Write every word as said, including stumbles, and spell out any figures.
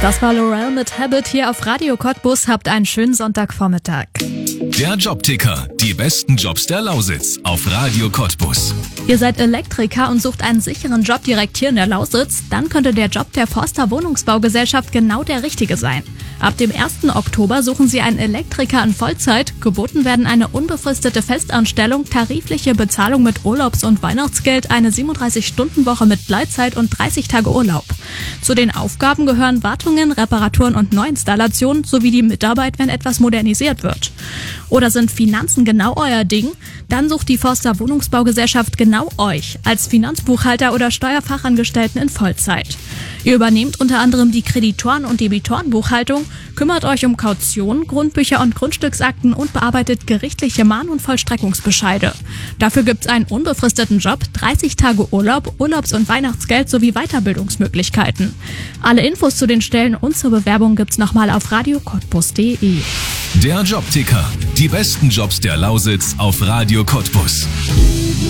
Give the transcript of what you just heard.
Das war Laurel mit Habit hier auf Radio Cottbus. Habt einen schönen Sonntagvormittag. Der Jobticker, die besten Jobs der Lausitz auf Radio Cottbus. Ihr seid Elektriker und sucht einen sicheren Job direkt hier in der Lausitz? Dann könnte der Job der Forster Wohnungsbaugesellschaft genau der richtige sein. Ab dem ersten Oktober suchen sie einen Elektriker in Vollzeit. Geboten werden eine unbefristete Festanstellung, tarifliche Bezahlung mit Urlaubs- und Weihnachtsgeld, eine siebenunddreißig-Stunden-Woche mit Gleitzeit und dreißig Tage Urlaub. Zu den Aufgaben gehören Wartungen, Reparaturen und Neuinstallationen sowie die Mitarbeit, wenn etwas modernisiert wird. Oder sind Finanzen genau euer Ding? Dann sucht die Forster Wohnungsbaugesellschaft genau euch als Finanzbuchhalter oder Steuerfachangestellten in Vollzeit. Ihr übernehmt unter anderem die Kreditoren- und Debitorenbuchhaltung, kümmert euch um Kaution, Grundbücher und Grundstücksakten und bearbeitet gerichtliche Mahn- und Vollstreckungsbescheide. Dafür gibt's einen unbefristeten Job, dreißig Tage Urlaub, Urlaubs- und Weihnachtsgeld sowie Weiterbildungsmöglichkeiten. Alle Infos zu den Stellen und zur Bewerbung gibt's nochmal auf radio cottbus punkt de. Der Jobticker, die besten Jobs der Lausitz auf Radio Cottbus.